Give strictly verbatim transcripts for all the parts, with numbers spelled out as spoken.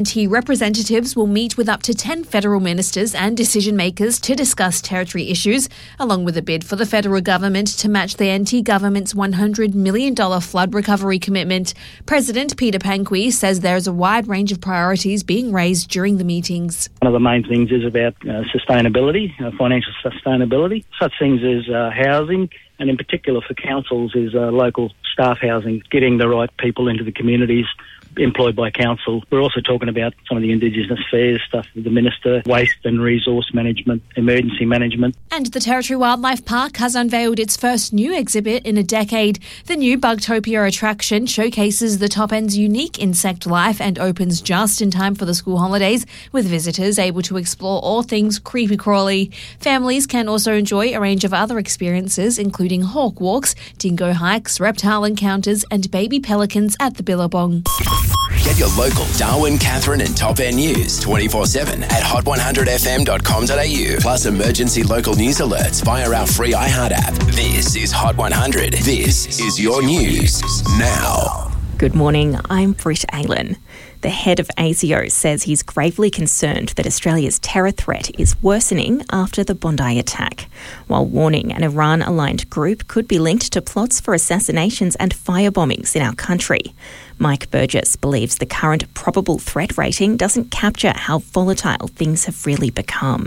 T representatives will meet with up to ten federal ministers and decision-makers to discuss territory issues, along with a bid for the federal government to match the N T government's one hundred million dollars flood recovery commitment. President Peter Panqui says there is a wide range of priorities being raised during the meetings. One of the main things is about uh, sustainability, uh, financial sustainability, such things as uh, housing, and in particular for councils is uh, local staff housing, getting the right people into the communities employed by council. We're also talking about some of the Indigenous affairs stuff with the Minister, waste and resource management, emergency management. And the Territory Wildlife Park has unveiled its first new exhibit in a decade. The new Bugtopia attraction showcases the top end's unique insect life and opens just in time for the school holidays, with visitors able to explore all things creepy crawly. Families can also enjoy a range of other experiences, including hawk walks, dingo hikes, reptile encounters and baby pelicans at the Billabong. Get your local Darwin, Catherine and Top End news twenty-four seven at hot one hundred f m dot com dot a u. Plus emergency local news alerts via our free iHeart app. This is Hot one hundred. This is your news now. Good morning, I'm Britt Aylen. The head of ASIO says he's gravely concerned that Australia's terror threat is worsening after the Bondi attack, while warning an Iran-aligned group could be linked to plots for assassinations and firebombings in our country. Mike Burgess believes the current probable threat rating doesn't capture how volatile things have really become.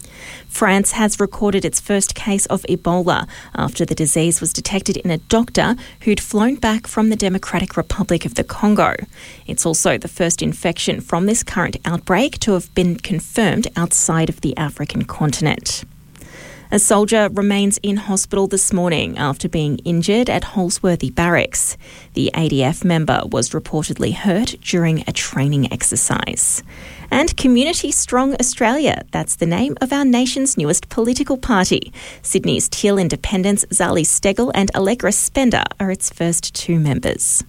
France has recorded its first case of Ebola after the disease was detected in a doctor who'd flown back from the Democratic Republic of the Congo. It's also the first infection from this current outbreak to have been confirmed outside of the African continent. A soldier remains in hospital this morning after being injured at Holsworthy Barracks. The A D F member was reportedly hurt during a training exercise. And Community Strong Australia, that's the name of our nation's newest political party. Sydney's Teal Independents Zali Steggall and Allegra Spender are its first two members.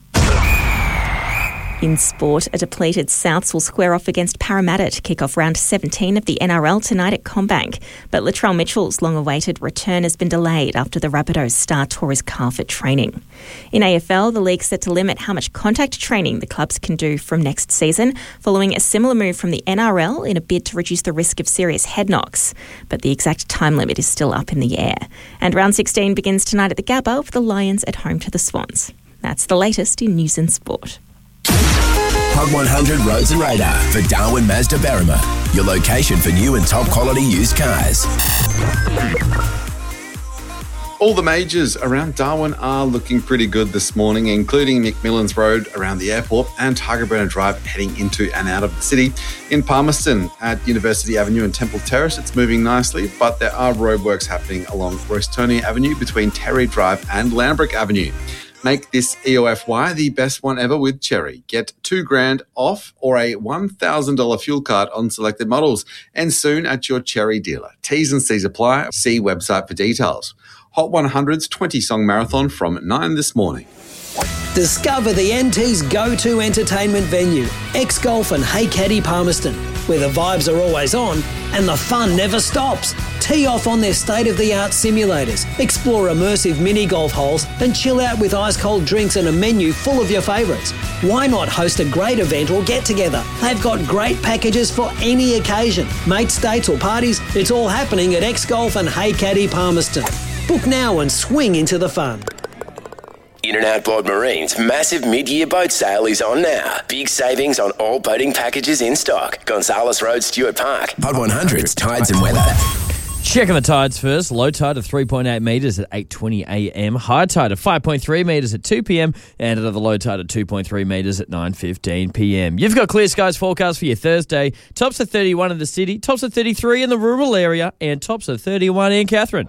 In sport, a depleted Souths will square off against Parramatta to kick off round seventeen of the N R L tonight at CommBank. But Latrell Mitchell's long-awaited return has been delayed after the Rabbitohs star tore his calf at training. In A F L, the league's set to limit how much contact training the clubs can do from next season, following a similar move from the N R L in a bid to reduce the risk of serious head knocks. But the exact time limit is still up in the air. And round sixteen begins tonight at the Gabba with the Lions at home to the Swans. That's the latest in news and sport. Hot one hundred Roads and Radar for Darwin Mazda Berrima, your location for new and top quality used cars. All the majors around Darwin are looking pretty good this morning, including McMillan's Road around the airport and Tiger Brenner Drive heading into and out of the city. In Palmerston at University Avenue and Temple Terrace, it's moving nicely, but there are roadworks happening along Rostonia Avenue between Terry Drive and Lambrook Avenue. Make this E O F Y the best one ever with Cherry. Get two grand off or a one thousand dollars fuel card on selected models, and soon at your Cherry dealer. T's and C's apply. See website for details. Hot one hundred's twenty-song marathon from nine this morning. Discover the N T's go-to entertainment venue, X-Golf and Hey Caddy Palmerston, where the vibes are always on and the fun never stops. Tee off on their state-of-the-art simulators, explore immersive mini-golf holes and chill out with ice-cold drinks and a menu full of your favourites. Why not host a great event or get-together? They've got great packages for any occasion. Mates, dates or parties, it's all happening at X-Golf and Hey Caddy Palmerston. Book now and swing into the fun. In and Outboard Marine's massive mid-year boat sale is on now. Big savings on all boating packages in stock. Gonzales Road, Stuart Park. Hot one hundred's Tides and Weather. Checking the tides first. Low tide of three point eight metres at eight twenty a m. High tide of five point three metres at two p m. And another low tide of two point three metres at nine fifteen p m. You've got clear skies forecast for your Thursday. Tops of thirty-one in the city, tops of thirty-three in the rural area, and tops of thirty-one in Catherine.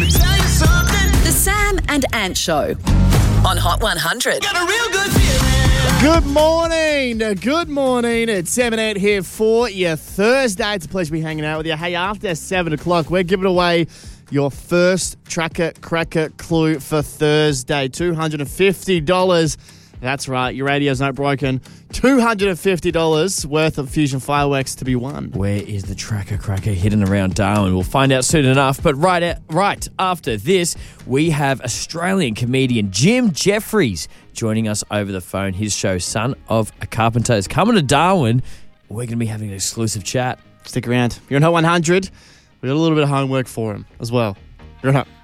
The Sam and Ant Show on Hot one hundred. Got a real good feeling. Good morning. Good morning. It's seven eight here for your Thursday. It's a pleasure to be hanging out with you. Hey, after seven o'clock, we're giving away your first Tracker Cracker clue for Thursday. two hundred fifty dollars. That's right. Your radio's not broken. two hundred fifty dollars worth of Fusion fireworks to be won. Where is the Tracker Cracker hidden around Darwin? We'll find out soon enough. But right, at, right after this, we have Australian comedian Jim Jeffries joining us over the phone. His show, Son of a Carpenter, is coming to Darwin. we're going to be having an exclusive chat. Stick around. You're on Hot one hundred. We got a little bit of homework for him as well. You're on Hot.